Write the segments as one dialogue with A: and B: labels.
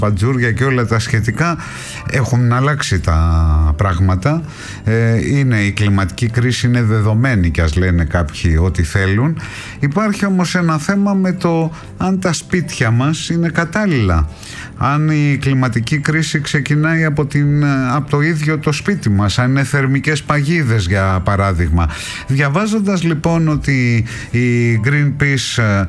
A: παντζούρια και όλα τα σχετικά. Έχουν αλλάξει τα πράγματα. Η κλιματική κρίση είναι δεδομένη, και ας λένε κάποιοι ό,τι θέλουν. Υπάρχει όμως ένα θέμα με το αν τα σπίτια μας είναι κατάλληλα. Αν η κλιματική κρίση ξεκινάει από το ίδιο το σπίτι μας, αν είναι θερμικές παγίδες για παράδειγμα. Διαβάζοντας λοιπόν ότι η Greenpeace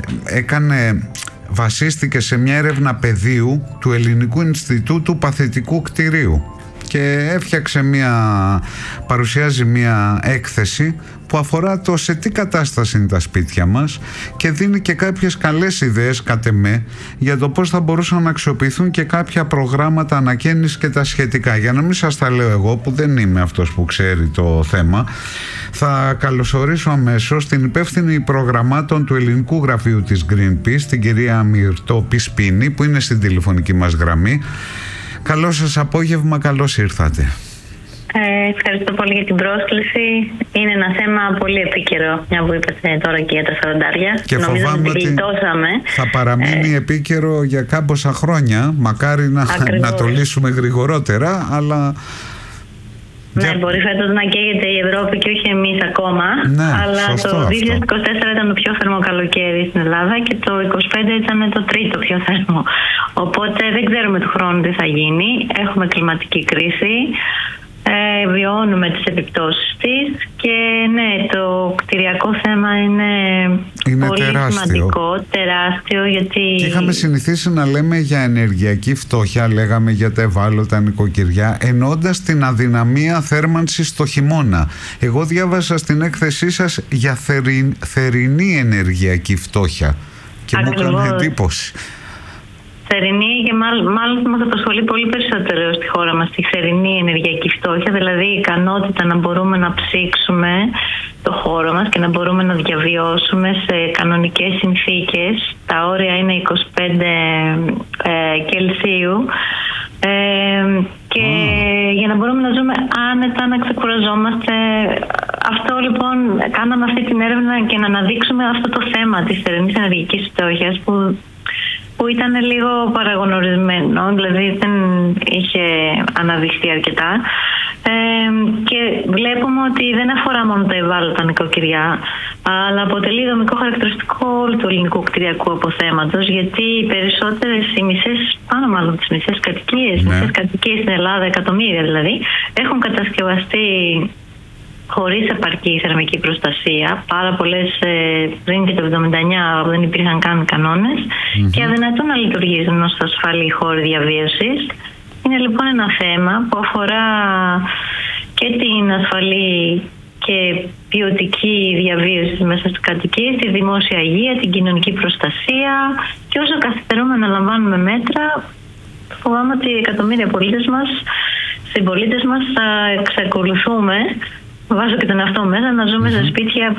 A: βασίστηκε σε μια έρευνα πεδίου του Ελληνικού Ινστιτούτου Παθητικού Κτηρίου και παρουσιάζει μια έκθεση που αφορά το σε τι κατάσταση είναι τα σπίτια μας και δίνει και κάποιες καλές ιδέες κατ' εμέ για το πώς θα μπορούσαν να αξιοποιηθούν και κάποια προγράμματα ανακαίνησης και τα σχετικά. Για να μην σας τα λέω εγώ που δεν είμαι αυτός που ξέρει το θέμα, θα καλωσορίσω αμέσως την υπεύθυνη προγραμμάτων του ελληνικού γραφείου της Greenpeace, την κυρία Μυρτώ Πισπίνη, που είναι στην τηλεφωνική μας γραμμή. Καλό σας απόγευμα, καλώς ήρθατε.
B: Ευχαριστώ πολύ για την πρόσκληση. Είναι ένα θέμα πολύ επίκαιρο, μια που είπατε τώρα και για τα 40.
A: Και φοβάμαι ότι θα παραμείνει επίκαιρο για κάμποσα χρόνια. Μακάρι να το λύσουμε γρηγορότερα, αλλά...
B: Ναι, μπορεί φέτος να καίγεται η Ευρώπη και όχι εμείς ακόμα.
A: Ναι,
B: αλλά το 2024 ήταν το πιο θερμό καλοκαίρι στην Ελλάδα και το 2025 ήταν το τρίτο πιο θερμό. Οπότε δεν ξέρουμε του χρόνου τι θα γίνει. Έχουμε κλιματική κρίση. Βιώνουμε τις επιπτώσεις της και ναι, το κτηριακό θέμα είναι πολύ σημαντικό, τεράστιο, γιατί... Και
A: είχαμε συνηθίσει να λέμε για ενεργειακή φτώχεια, λέγαμε για τα ευάλωτα νοικοκυριά, εννοώντας την αδυναμία θέρμανσης το χειμώνα. Εγώ διάβασα στην έκθεσή σας για θερινή ενεργειακή φτώχεια και μου έκανε εντύπωση.
B: Θερινή και μάλλον μας απασχολεί πολύ περισσότερο στη χώρα μας τη θερινή ενεργειακή φτώχεια, δηλαδή η ικανότητα να μπορούμε να ψήξουμε το χώρο μας και να μπορούμε να διαβιώσουμε σε κανονικές συνθήκες. Τα όρια είναι 25 Κελσίου και για να μπορούμε να ζούμε άνετα, να ξεκουραζόμαστε. Αυτό λοιπόν, κάναμε αυτή την έρευνα και να αναδείξουμε αυτό το θέμα της θερινής ενεργειακής φτώχειας που ήταν λίγο παραγνωρισμένο, δηλαδή δεν είχε αναδειχθεί αρκετά. Και βλέπουμε ότι δεν αφορά μόνο τα ευάλωτα νοικοκυριά, αλλά αποτελεί δομικό χαρακτηριστικό όλου του ελληνικού κτηριακού αποθέματος, γιατί οι περισσότερες, τις μισές κατοικίες στην Ελλάδα, εκατομμύρια δηλαδή, έχουν κατασκευαστεί χωρίς επαρκή θερμική προστασία. Πάρα πολλές πριν και το 1979 δεν υπήρχαν καν κανόνες και αδυνατόν να λειτουργήσουν ως ασφαλή χώροι διαβίωσης. Είναι λοιπόν ένα θέμα που αφορά και την ασφαλή και ποιοτική διαβίωση μέσα στις κατοικίες, τη δημόσια υγεία, την κοινωνική προστασία, και όσο καθυστερούμε να λαμβάνουμε μέτρα, φοβάμαι ότι οι εκατομμύρια συμπολίτες μας θα εξακολουθούμε, βάζω και τον εαυτό μέσα, να ζούμε σε σπίτια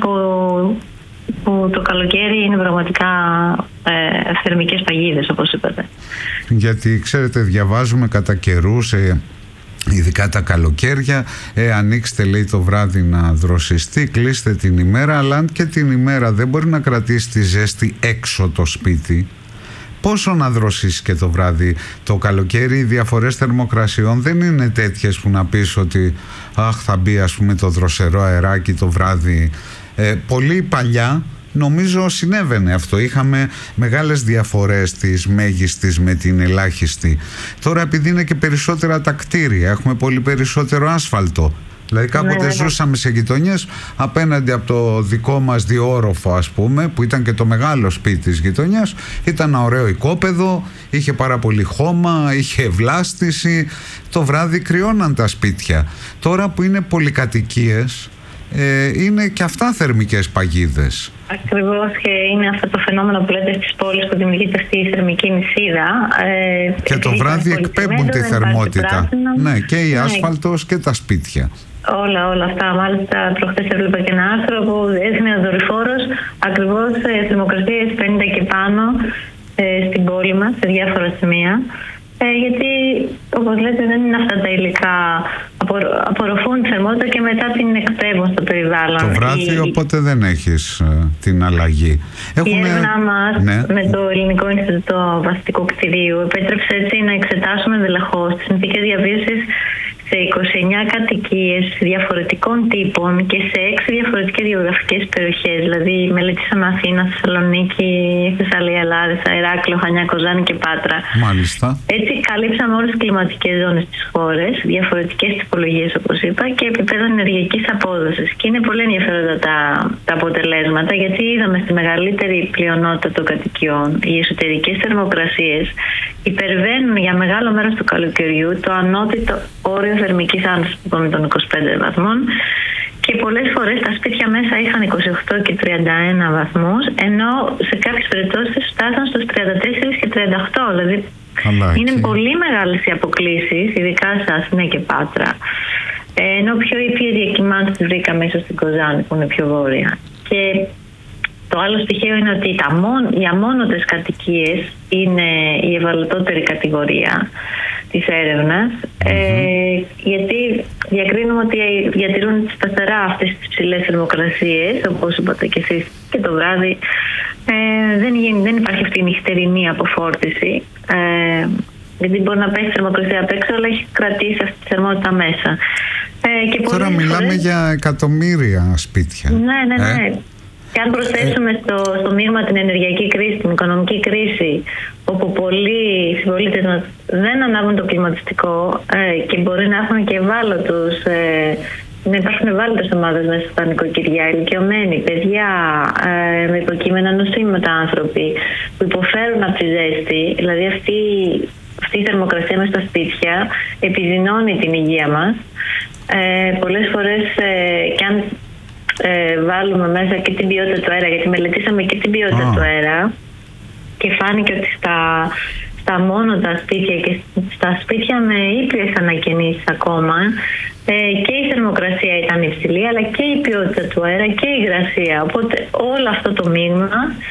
B: που το καλοκαίρι είναι πραγματικά θερμικές παγίδες, όπως είπατε. Γιατί
A: ξέρετε, διαβάζουμε κατά καιρούς, ειδικά τα καλοκαίρια, ανοίξτε λέει το βράδυ να δροσιστεί, κλείστε την ημέρα, αλλά αν και την ημέρα δεν μπορεί να κρατήσει τη ζέστη έξω το σπίτι, πόσο να δροσίσει και το βράδυ? Το καλοκαίρι οι διαφορές θερμοκρασιών δεν είναι τέτοιες που να πεις ότι θα μπει ας πούμε το δροσερό αεράκι το βράδυ. Πολύ παλιά νομίζω συνέβαινε αυτό. Είχαμε μεγάλες διαφορές της μέγιστης με την ελάχιστη. Τώρα επειδή είναι και περισσότερα τα κτίρια, έχουμε πολύ περισσότερο άσφαλτο. Δηλαδή κάποτε ζούσαμε σε γειτονιές απέναντι από το δικό μας διόροφο, ας πούμε, που ήταν και το μεγάλο σπίτι της γειτονιάς, ήταν ένα ωραίο οικόπεδο, είχε πάρα πολύ χώμα, είχε ευλάστηση, το βράδυ κρυώναν τα σπίτια. Τώρα που είναι πολυκατοικίες, είναι και αυτά θερμικές παγίδες.
B: Ακριβώς, και είναι αυτό το φαινόμενο που λέτε στις πόλεις που δημιουργείται αυτή η θερμική νησίδα.
A: Και το βράδυ εκπέμπουν τη θερμότητα. Ναι, και η άσφαλτος και τα σπίτια.
B: Όλα αυτά. Μάλιστα, προχθές έβλεπα και ένα άρθρο που έδειχνε ένας δορυφόρος ακριβώς θερμοκρασίες 50 και πάνω στην πόλη μας, σε διάφορα σημεία. Γιατί, όπως λέτε, δεν είναι αυτά τα υλικά απορροφούν τη θερμότητα και μετά την εκπέμπουν στο περιβάλλον.
A: Το βράδυ, οπότε δεν έχεις την αλλαγή.
B: Η έρευνά μας με το Ελληνικό Ινστιτούτο Βασιλικού Κτηρίου επέτρεψε έτσι να εξετάσουμε ενδελεχώς τις συνθήκες διαβίωσης σε 29 κατοικίες διαφορετικών τύπων και σε 6 διαφορετικές γεωγραφικές περιοχές. Δηλαδή, μελετήσαμε Αθήνα, Θεσσαλονίκη, Θεσσαλία, Λάρισα, Ηράκλειο, Χανιά, Κοζάνη και Πάτρα.
A: Μάλιστα.
B: Έτσι, καλύψαμε όλες τις κλιματικές ζώνες της χώρας, διαφορετικές τυπολογίες, όπως είπα, και επίπεδο ενεργειακής απόδοσης. Και είναι πολύ ενδιαφέροντα τα αποτελέσματα, γιατί είδαμε στη μεγαλύτερη πλειονότητα των κατοικιών οι εσωτερικές θερμοκρασίες υπερβαίνουν για μεγάλο μέρος του καλοκαιριού το ανώτατο όριο θερμικής άνωσης των 25 βαθμών και πολλές φορές τα σπίτια μέσα είχαν 28 και 31 βαθμούς, ενώ σε κάποιες περιπτώσεις φτάσαν στους 34 και 38, δηλαδή είναι πολύ μεγάλες οι αποκλίσεις, ειδικά σε Αθήνα και Πάτρα, ενώ πιο ήπιες διακυμάνσεις βρήκαμε ίσως στην Κοζάνη που είναι πιο βόρεια. Και το άλλο στοιχείο είναι ότι οι αμόνωτες κατοικίες είναι η ευαλωτότερη κατηγορία της έρευνας, γιατί διακρίνουμε ότι διατηρούν σταθερά αυτές τις ψηλές θερμοκρασίες, όπως είπατε και εσείς, και το βράδυ δεν υπάρχει αυτή η νυχτερινή αποφόρτιση, γιατί μπορεί να πέσει θερμοκρασία απ' έξω, αλλά έχει κρατήσει αυτή τη θερμότητα μέσα. Και
A: τώρα μιλάμε για εκατομμύρια σπίτια.
B: Ναι. Και αν προσθέσουμε στο μείγμα την ενεργειακή κρίση, την οικονομική κρίση, όπου πολλοί συμπολίτες μας δεν ανάβουν το κλιματιστικό και μπορεί να έχουν και να υπάρχουν ευάλωτες ομάδες μέσα στα νοικοκυριά, ηλικιωμένοι, παιδιά, με υποκείμενα νοσήματα άνθρωποι που υποφέρουν από τη ζέστη, δηλαδή αυτή η θερμοκρασία μέσα στα σπίτια επιδεινώνει την υγεία μας. Πολλές φορές και αν βάλουμε μέσα και την ποιότητα του αέρα, γιατί μελετήσαμε και την ποιότητα του αέρα και φάνηκε ότι στα μόνωτα σπίτια και στα σπίτια με ήπιες ανακαινήσεις ακόμα και η θερμοκρασία ήταν υψηλή, αλλά και η ποιότητα του αέρα και η υγρασία. Οπότε όλο αυτό το μείγμα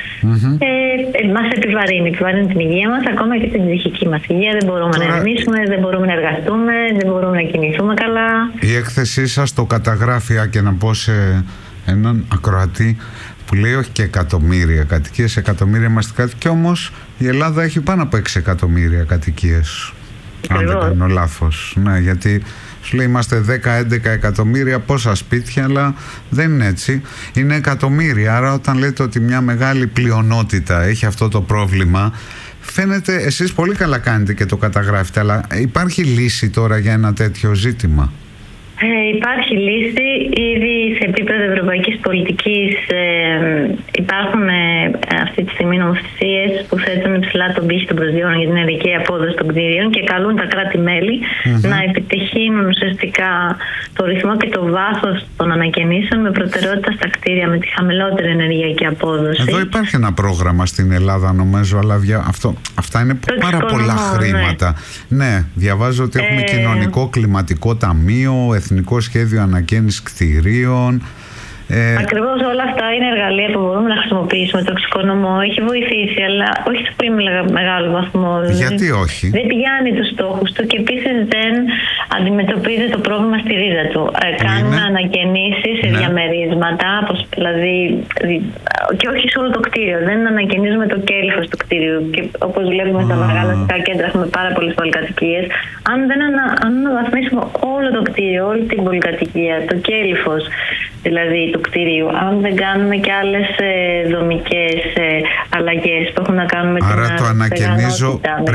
B: μας επιβαρύνει την υγεία μας, ακόμα και την ψυχική μας υγεία. Δεν μπορούμε να ηρεμήσουμε, δεν μπορούμε να εργαστούμε, δεν μπορούμε να κινηθούμε καλά.
A: Η έκθεσή σας το καταγράφει, και να πω σε έναν ακροατή που λέει όχι και εκατομμύρια κατοικίες, εκατομμύρια μαστικά, και όμως η Ελλάδα έχει πάνω από 6 εκατομμύρια κατοικίες. Αν δεν κάνω λάθος. Ναι, γιατί σου λέει είμαστε 10-11 εκατομμύρια πόσα σπίτια, αλλά δεν είναι έτσι. Είναι εκατομμύρια. Άρα όταν λέτε ότι μια μεγάλη πλειονότητα έχει αυτό το πρόβλημα, φαίνεται, εσείς πολύ καλά κάνετε και το καταγράφετε, αλλά υπάρχει λύση τώρα για ένα τέτοιο ζήτημα?
B: Υπάρχει λύση. Ήδη σε επίπεδο ευρωπαϊκής πολιτικής υπάρχουν αυτή τη στιγμή νομοθεσίες που θέτουν υψηλά τον πύχη των προσδιορών για την ενεργειακή απόδοση των κτίριων και καλούν τα κράτη-μέλη να επιτυχύνουν ουσιαστικά το ρυθμό και το βάθος των ανακαινήσεων με προτεραιότητα στα κτίρια με τη χαμηλότερη ενεργειακή απόδοση. Εδώ
A: υπάρχει ένα πρόγραμμα στην Ελλάδα, νομίζω, αλλά αυτά είναι πάρα πολλά χρήματα. Ναι, διαβάζω ότι έχουμε κοινωνικό κλιματικό ταμείο, εθνικό σχέδιο ανακαίνησης κτηρίων.
B: Ακριβώς, όλα αυτά είναι εργαλεία που μπορούμε να χρησιμοποιήσουμε. Το εξοικονομώ έχει βοηθήσει, αλλά όχι σε πολύ μεγάλο βαθμό.
A: Γιατί όχι?
B: Δεν πιάνει τους στόχους του και επίσης δεν αντιμετωπίζει το πρόβλημα στη ρίζα του. Κάνουμε ανακαινήσεις σε διαμερίσματα, δηλαδή, και όχι σε όλο το κτίριο. Δεν ανακαινίζουμε το κέλυφος του κτίριου. Και όπως βλέπουμε στα μεγάλα αστικά κέντρα, έχουμε πάρα πολλές πολυκατοικίες. Αν δεν αναβαθμίσουμε όλο το κτίριο, όλη την πολυκατοικία, το κέλυφος δηλαδή του κτηρίου, αν δεν κάνουμε και άλλες δομικές αλλαγές που έχουν να κάνουν με την
A: άρα το ανακαινίζω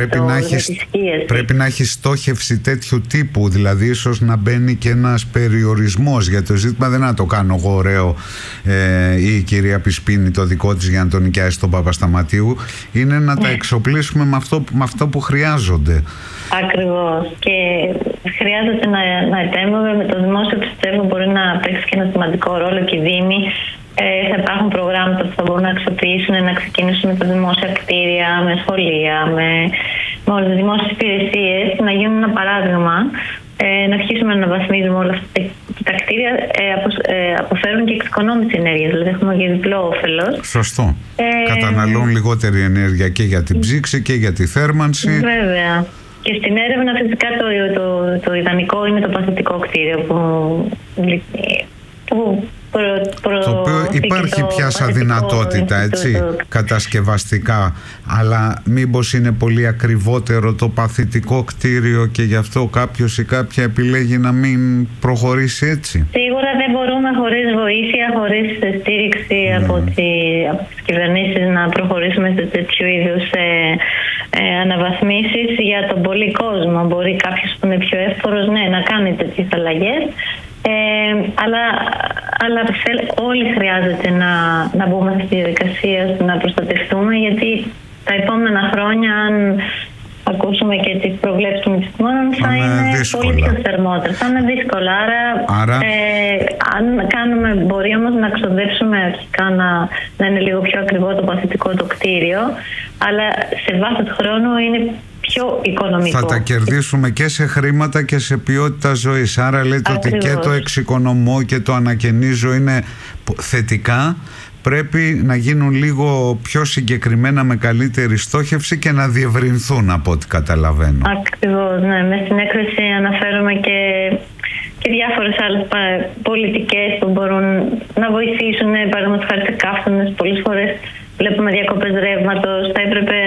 A: πρέπει να έχει στόχευση τέτοιου τύπου, δηλαδή ίσως να μπαίνει και ένας περιορισμός, για το ζήτημα δεν να το κάνω εγώ ωραίο ή η κυρία Πισπίνη το δικό της για να τον νοικιάσει τον Παπασταματίου, είναι να τα εξοπλίσουμε με αυτό που χρειάζονται.
B: Ακριβώς, και χρειάζεται να επέμβουμε με το δημόσιο, πιστεύω μπορεί να παίξει και ένα σημαντικό ρόλο και οι δήμοι. Θα υπάρχουν προγράμματα που θα μπορούν να αξιοποιήσουν, να ξεκινήσουν με τα δημόσια κτίρια, με σχολεία, με όλες τις δημόσιες υπηρεσίες, να γίνουν ένα παράδειγμα, να αρχίσουμε να αναβαθμίζουμε όλα αυτά τα κτίρια. Αποφέρουν και εξοικονόμηση ενέργειας, δηλαδή έχουμε και διπλό όφελος.
A: Σωστό. Καταναλώνουν λιγότερη ενέργεια και για την ψήξη και για τη θέρμανση.
B: Βέβαια. Και στην έρευνα φυσικά το ιδανικό είναι το παθητικό κτίριο που
A: το οποίο υπάρχει πια σαν δυνατότητα, έτσι, κατασκευαστικά, αλλά μήπως είναι πολύ ακριβότερο το παθητικό κτίριο και γι' αυτό κάποιος ή κάποια επιλέγει να μην προχωρήσει έτσι?
B: Σίγουρα δεν μπορούμε χωρίς βοήθεια, χωρίς στήριξη από τις κυβερνήσεις να προχωρήσουμε σε τέτοιου είδους αναβαθμίσεις για τον πολύ κόσμο. Μπορεί κάποιος που είναι πιο εύπορος να κάνει τέτοιες αλλαγές. Αλλά όλοι χρειάζεται να μπούμε στη διαδικασία να προστατευτούμε, γιατί τα επόμενα χρόνια, αν ακούσουμε και τις προβλέψεις των επιστημόνων, θα είναι πολύ πιο θερμότερα. Θα είναι δύσκολα. Άρα αν μπορεί όμως να ξοδέψουμε αρχικά να είναι λίγο πιο ακριβό το παθητικό το κτίριο, αλλά σε βάθος χρόνου είναι πιο οικονομικό.
A: Θα τα κερδίσουμε και σε χρήματα και σε ποιότητα ζωής. Άρα λέτε ότι και το εξοικονομώ και το ανακαινίζω είναι θετικά. Πρέπει να γίνουν λίγο πιο συγκεκριμένα, με καλύτερη στόχευση και να διευρυνθούν, από ό,τι καταλαβαίνω.
B: Ακριβώς, ναι. Μες στην έκθεση αναφέρουμε και διάφορες άλλες πολιτικές που μπορούν να βοηθήσουν. Παραδείγματος χάρη σε καύσωνες, πολλές φορές βλέπουμε διακοπές ρεύματος. Θα έπρεπε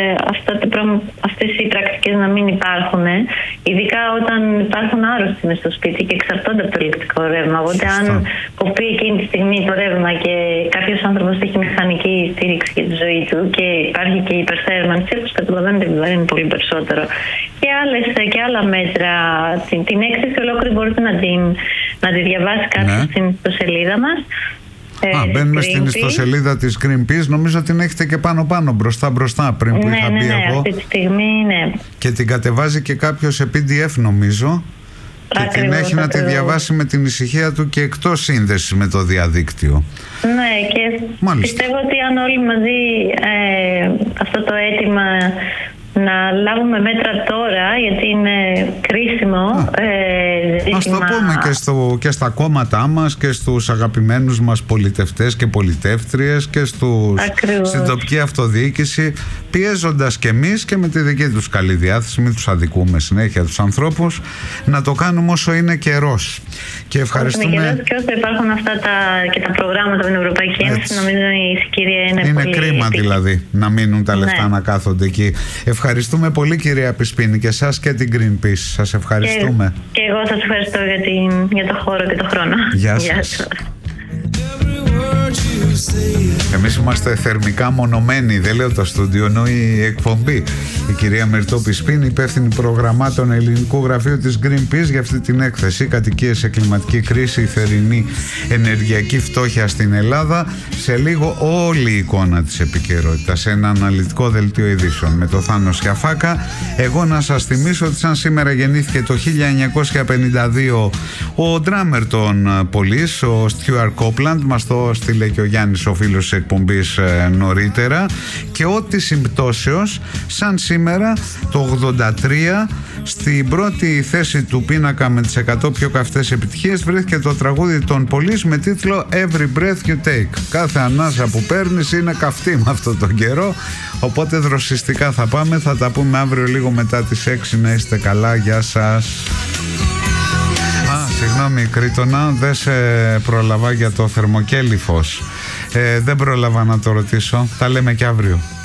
B: αυτές οι πρακτικές να μην υπάρχουν, ειδικά όταν υπάρχουν άρρωστοι μες στο σπίτι και εξαρτώνται από το ηλεκτρικό ρεύμα. Οπότε αν κοπεί εκείνη τη στιγμή το ρεύμα και κάποιος άνθρωπος έχει μηχανική στήριξη για τη ζωή του και υπάρχει και υπερθέρμανση, όπως καταλαβαίνετε, είναι πολύ περισσότερο. Και άλλα μέτρα. Την έκθεση ολόκληρη μπορείτε να τη διαβάσει κάποιος στην ιστοσελίδα μας.
A: Μπαίνουμε στην ιστοσελίδα της Greenpeace. Νομίζω την έχετε και πάνω μπροστά πριν που είχα μπει εγώ.
B: Αυτή τη στιγμή, ναι.
A: Και την κατεβάζει και κάποιος σε PDF, νομίζω. Και την έχει να τη διαβάσει με την ησυχία του και εκτός σύνδεσης με το διαδίκτυο.
B: Ναι, και πιστεύω ότι αν όλοι μαζί αυτό το αίτημα να λάβουμε μέτρα τώρα, γιατί είναι κρίσιμο ζήτημα.
A: Ας το πούμε και στα κόμματά μας και στους αγαπημένους μας πολιτευτές και πολιτεύτριες και στην τοπική αυτοδιοίκηση, πιέζοντας και εμείς και με τη δική τους καλή διάθεση, μην τους αδικούμε συνέχεια τους ανθρώπους, να το κάνουμε όσο είναι καιρός. Και ευχαριστούμε.
B: Και όσο υπάρχουν αυτά και τα προγράμματα από την Ευρωπαϊκή Ένωση, νομίζω η συγκυρία είναι πολύ
A: κρίμα δηλαδή να μείνουν τα λεφτά να κάθονται εκεί. Ευχαριστούμε πολύ, κυρία Πισπίνη, και εσάς και την Greenpeace. Σας ευχαριστούμε.
B: Και εγώ σας ευχαριστώ για το χώρο και το χρόνο.
A: Γεια σας. Εμείς είμαστε θερμικά μονωμένοι, δεν λέω το στούντιο, ενώ η εκπομπή. Η κυρία Μυρτώ Πισπίνη, υπεύθυνη προγραμμάτων ελληνικού γραφείου της Greenpeace, για αυτή την έκθεση «Κατοικίες σε κλιματική κρίση, η θερινή ενεργειακή φτώχεια στην Ελλάδα». Σε λίγο όλη η εικόνα της επικαιρότητας σε ένα αναλυτικό δελτίο ειδήσεων με το Θάνο Σιαφάκα. Εγώ να σας θυμίσω ότι σαν σήμερα γεννήθηκε το 1952 ο ντράμερ των Police, ο Στιούαρτ Κόπλαντ. Μας το στείλε και ο Γιάννης, ο φίλος της εκπομπής, νωρίτερα. Και ό,τι συμπτώσεως, σαν σήμερα το 83, στην πρώτη θέση του πίνακα με τις 100 πιο καυτές επιτυχίες βρέθηκε το τραγούδι των Police με τίτλο Every Breath You Take. Κάθε ανάσα που παίρνεις είναι καυτή με αυτόν τον καιρό, οπότε δροσιστικά θα πάμε. Θα τα πούμε αύριο λίγο μετά τις 6. Να είστε καλά, γεια σας. Συγγνώμη Κρήτονα, δεν σε πρόλαβα για το θερμοκέλυφος. Δεν πρόλαβα να το ρωτήσω. Τα λέμε και αύριο.